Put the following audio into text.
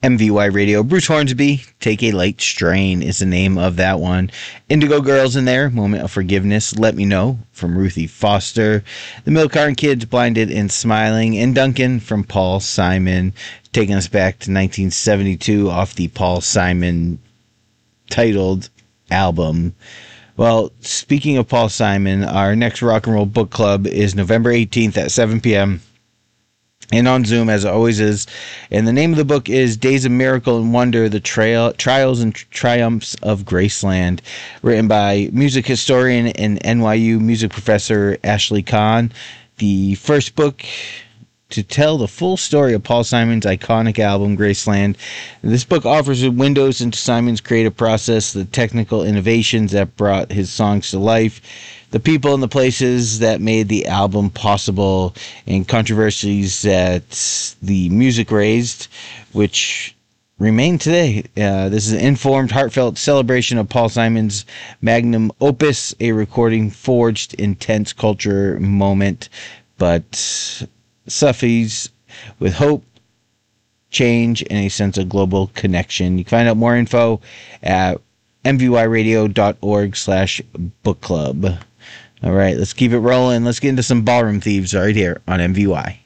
MVY Radio. Bruce Hornsby, Take a Light Strain is the name of that one. Indigo Girls in there, Moment of Forgiveness, Let Me Know from Ruthie Foster. The Milk Carton Kids, Blinded and Smiling. And Duncan from Paul Simon, taking us back to 1972 off the Paul Simon titled album. Well, speaking of Paul Simon, our next Rock and Roll Book Club is November 18th at 7 p.m. and on Zoom, as it always is. And the name of the book is Days of Miracle and Wonder, The Trials and Triumphs of Graceland, written by music historian and NYU music professor Ashley Kahn. The first book to tell the full story of Paul Simon's iconic album, Graceland. This book offers windows into Simon's creative process, the technical innovations that brought his songs to life, the people and the places that made the album possible, and controversies that the music raised, which remain today. This is an informed, heartfelt celebration of Paul Simon's magnum opus, a recording forged intense culture moment, but suffers with hope, change, and a sense of global connection. You can find out more info at mvyradio.org/book club. All right, let's keep it rolling. Let's get into some Ballroom Thieves right here on MVY.